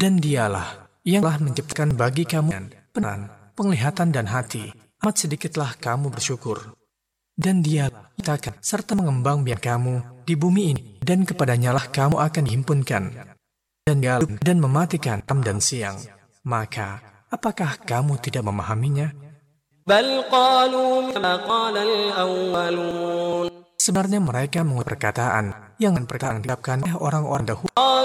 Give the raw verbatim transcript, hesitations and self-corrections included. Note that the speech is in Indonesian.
Dan dialah yang telah menciptakan bagi kamu pendengaran, penglihatan dan hati. Amat sedikitlah kamu bersyukur. Dan dialah menciptakan serta mengembangbiak kamu di bumi ini, dan kepadanyalah kamu akan dihimpunkan. Dan dialah dan mematikan malam dan siang. Maka, apakah kamu tidak memahaminya? بل قالوا ما قال الأولون. Sebenarnya mereka mengucapkan perkataan yang perkataan diucapkan oleh orang-orang dahulu.